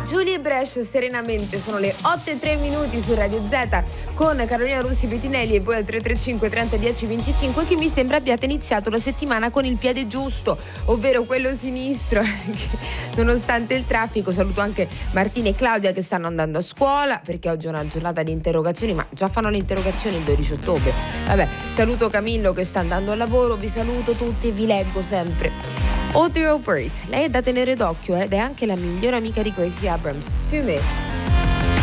Giulia e Brescia serenamente, sono le 8:03 su Radio Z con Carolina Russi Bettinelli e voi al 335 30 10 25, che mi sembra abbiate iniziato la settimana con il piede giusto, ovvero quello sinistro. Nonostante il traffico, saluto anche Martina e Claudia che stanno andando a scuola perché oggi è una giornata di interrogazioni, ma già fanno le interrogazioni il 12 ottobre. Vabbè, saluto Camillo che sta andando al lavoro, vi saluto tutti e vi leggo sempre. Audrey Hepburn, lei è da tenere d'occhio ed è anche la migliore amica di Gracie Abrams. Sume.